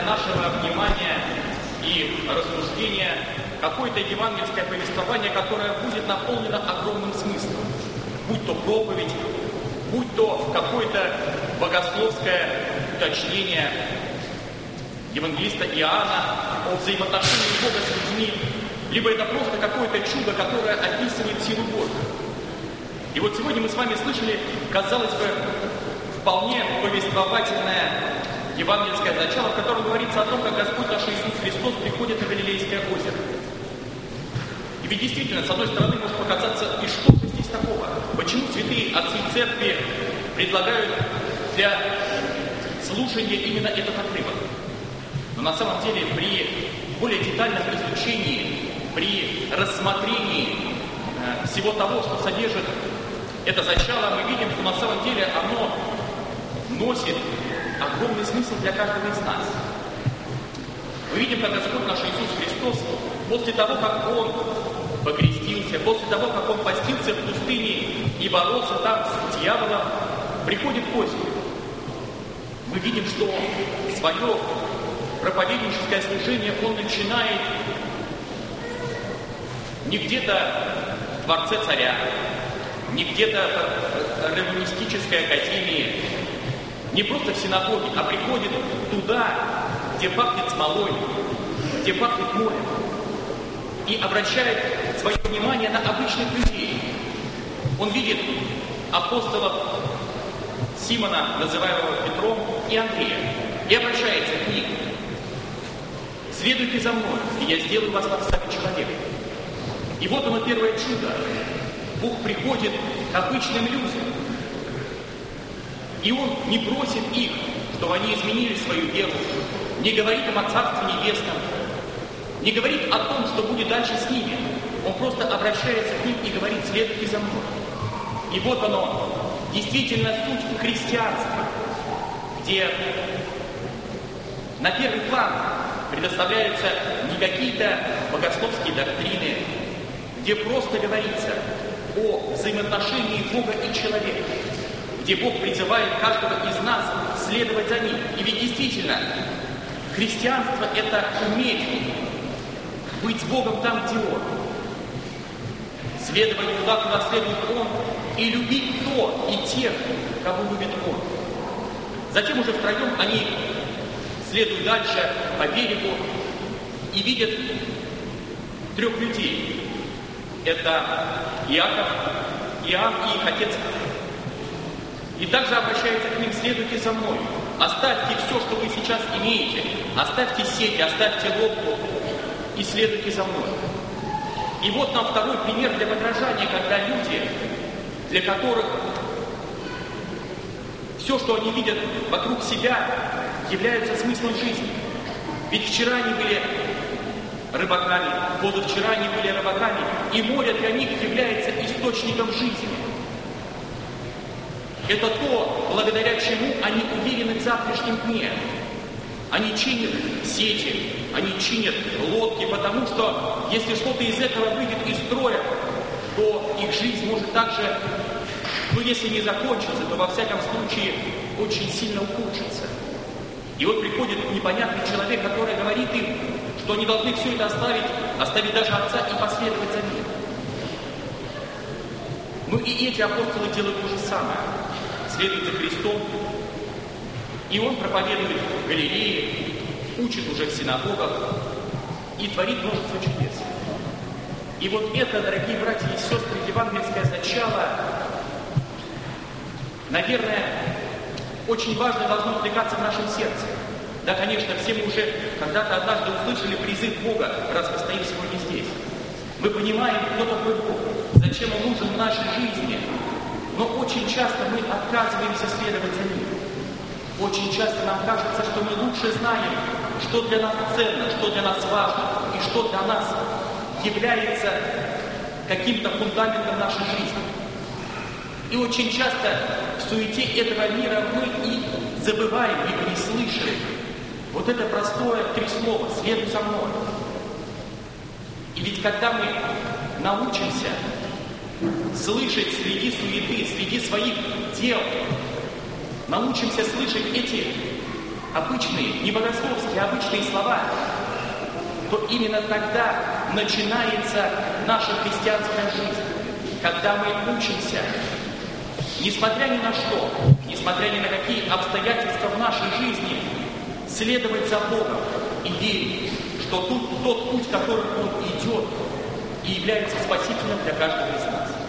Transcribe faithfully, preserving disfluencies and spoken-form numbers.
нашего внимания и рассуждения какое-то евангельское повествование, которое будет наполнено огромным смыслом. Будь то проповедь, будь то какое-то богословское уточнение евангелиста Иоанна о взаимоотношении Бога с людьми, либо это просто какое-то чудо, которое описывает силу Божию. И вот сегодня мы с вами слышали, казалось бы, вполне повествовательное евангельское начало, в котором говорится о том, как Господь наш Иисус Христос приходит на Галилейское озеро. И ведь действительно, с одной стороны, может показаться, и что же здесь такого? Почему святые отцы церкви предлагают для слушания именно этот отрывок? Но на самом деле при более детальном изучении, при рассмотрении э, всего того, что содержит это зачало, мы видим, что на самом деле оно носит огромный смысл для каждого из нас. Мы видим, как Господь наш Иисус Христос, после того, как Он покрестился, после того, как Он постился в пустыне и боролся там с дьяволом, приходит к озеру. Мы видим, что свое проповедническое служение Он начинает не где-то в дворце царя, не где-то в раввинистической академии, не просто в синагоге, а приходит туда, где пахнет смолой, где пахнет морем, и обращает свое внимание на обычных людей. Он видит апостолов Симона, называемого Петром, и Андрея, и обращается к ним. «Следуйте за мной, и я сделаю вас вами человека». И вот оно первое чудо. Бог приходит к обычным людям. И Он не просит их, чтобы они изменили свою веру, не говорит им о Царстве Небесном, не говорит о том, что будет дальше с ними. Он просто обращается к ним и говорит: «Следуйте за мной». И вот оно, действительно суть христианства, где на первый план предоставляются не какие-то богословские доктрины, где просто говорится о взаимоотношении Бога и человека, где Бог призывает каждого из нас следовать за Ним. И ведь действительно, христианство — это уметь быть с Богом там, где Он, следовать туда, куда следует Он, и любить то и тех, кого любит Он. Затем уже втроем они следуют дальше по берегу и видят трех людей. Это Иаков, Иоанн и их отец. И также обращается к ним: «Следуйте за мной, оставьте все, что вы сейчас имеете, оставьте сети, оставьте лодку и следуйте за мной». И вот нам второй пример для подражания, когда люди, для которых все, что они видят вокруг себя, является смыслом жизни. Ведь вчера они были рыбаками, позавчера они были рыбаками, и море для них является источником жизни. Это то, благодаря чему они уверены в завтрашнем дне. Они чинят сети, они чинят лодки, потому что если что-то из этого выйдет из строя, то их жизнь может также, ну если не закончиться, то во всяком случае очень сильно ухудшиться. И вот приходит непонятный человек, который говорит им, что они должны все это оставить, оставить даже отца и последовать за ним. Ну и эти апостолы делают то же самое. Следуют за Христом. И Он проповедует в Галилее, учит уже в синагогах и творит множество чудес. И вот это, дорогие братья и сестры, евангельское начало, наверное, очень важно должно отвлекаться в нашем сердце. Да, конечно, все мы уже когда-то однажды услышали призыв Бога, раз мы стоим сегодня здесь. Мы понимаем, кто такой Бог, зачем Он нужен в нашей жизни, но очень часто мы отказываемся следовать за Ним. Очень часто нам кажется, что мы лучше знаем, что для нас ценно, что для нас важно, и что для нас является каким-то фундаментом нашей жизни. И очень часто в суете этого мира мы и забываем, либо не слышим вот это простое три слова: «Следуй за мной». И ведь когда мы научимся слышать среди суеты, среди своих дел, научимся слышать эти обычные, не богословские, а обычные слова, то именно тогда начинается наша христианская жизнь, когда мы учимся, несмотря ни на что, несмотря ни на какие обстоятельства в нашей жизни, следовать за Богом и верить, что тут тот путь, которым Он идет, и является спасительным для каждого из нас.